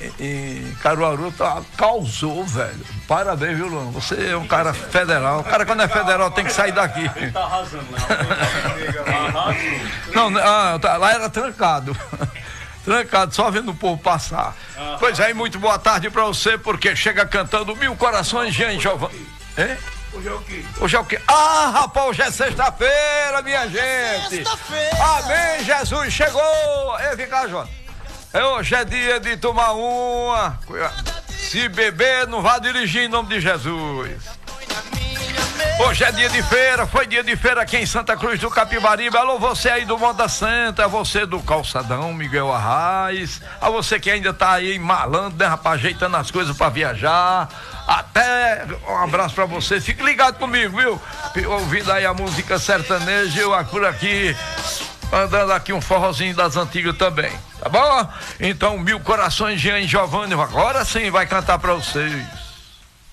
em Caruaru causou, velho. Parabéns, viu, Luan? Você é um cara federal. O cara, quando é federal, tem que sair daqui. Ele tá arrasando lá. Não, lá era trancado. Trancado, só vendo o povo passar. Pois aí, muito boa tarde pra você, porque chega cantando Mil Corações, Jean Giovanni. Hein? Hoje é o quê? Hoje é o quê? Ah, rapaz, hoje é sexta-feira, minha gente. Sexta-feira. Amém, Jesus chegou. Ei, vem cá, Jota. Hoje é dia de tomar uma. Se beber, não vá dirigir em nome de Jesus. Hoje é dia de feira, foi dia de feira aqui em Santa Cruz do Capibaribe. Alô, você aí do Moda Santa, você do Calçadão, Miguel Arraes, a você que ainda tá aí malandro, né, rapaz, ajeitando as coisas pra viajar. Até um abraço pra você, fique ligado comigo, viu? Ouvindo aí a música sertaneja, eu por aqui, andando aqui um forrozinho das antigas também, tá bom? Então, Mil Corações, Jean Giovanni, agora sim vai cantar pra vocês.